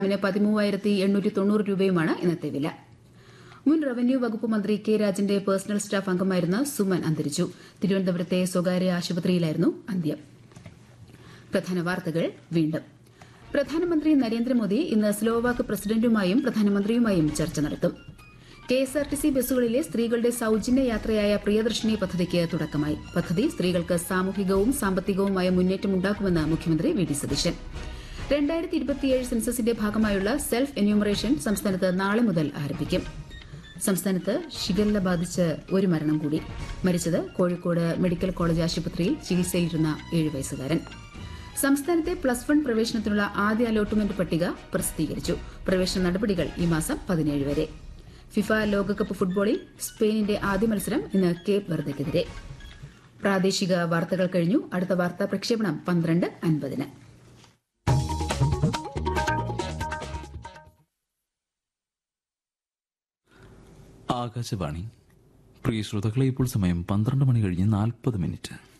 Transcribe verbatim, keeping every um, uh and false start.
ന് പതിമൂവായിരത്തി എണ്ണൂറ്റി തൊണ്ണൂറ് രൂപയുമാണ് ഇന്നത്തെ വില. മുൻ റവന്യൂ വകുപ്പ് മന്ത്രി കെ രാജന്റെ പേഴ്സണൽ സ്റ്റാഫ് അംഗമായിരുന്ന സുമൻ അന്തരിച്ചു. തിരുവനന്തപുരത്തെ സ്വകാര്യ ആശുപത്രിയിലായിരുന്നു അന്ത്യം. പ്രധാന വാർത്തകൾ വീണ്ടും. പ്രധാനമന്ത്രി നരേന്ദ്രമോദി ഇന്ന് സ്ലോവാക്ക് പ്രസിഡന്റുമായും പ്രധാനമന്ത്രിയുമായും ചർച്ച നടത്തും. കെഎസ്ആർടിസി ബസ്സുകളിലെ സ്ത്രീകളുടെ സൌജന്യ യാത്രയായ പ്രിയദർശിനി പദ്ധതിക്ക് തുടക്കമായി. പദ്ധതി സ്ത്രീകൾക്ക് സാമൂഹികവും സാമ്പത്തികവുമായ മുന്നേറ്റമുണ്ടാക്കുമെന്ന് മുഖ്യമന്ത്രി വി ഡി സതീശൻ. രണ്ടായിരത്തി ഇരുപത്തിയേഴ് സെൻസസിന്റെ ഭാഗമായുള്ള സെൽഫ് എന്യൂമറേഷൻ സംസ്ഥാനത്ത് നാളെ മുതൽ ആരംഭിക്കും. സംസ്ഥാനത്ത് ഷിഗല്ല ബാധിച്ച് ഒരു മരണം കൂടി. മരിച്ചത് കോഴിക്കോട് മെഡിക്കൽ കോളേജ് ആശുപത്രിയിൽ ചികിത്സയിലിരുന്ന ഏഴ് വയസ്സുകാരൻ. സംസ്ഥാനത്തെ പ്ലസ് വൺ പ്രവേശനത്തിനുള്ള ആദ്യ അലോട്ട്മെന്റ് പട്ടിക പ്രസിദ്ധീകരിച്ചു. പ്രവേശന നടപടികൾ ഈ മാസം പതിനേഴ് വരെ. ഫിഫ ലോകകപ്പ് ഫുട്ബോളിൽ സ്പെയിനിന്റെ ആദ്യ മത്സരം ഇന്ന് കേപ്പ് വെർദെക്കെതിരെ. പ്രാദേശിക വാർത്തകൾ കഴിഞ്ഞു. അടുത്ത വാർത്താ പ്രക്ഷേപണം പന്ത്രണ്ട് അൻപതിന്. ആകാശവാണി. പ്രിയ ശ്രോതാക്കളെ, ഇപ്പോൾ സമയം പന്ത്രണ്ട് മണി കഴിഞ്ഞ് നാൽപ്പത് മിനിറ്റ്.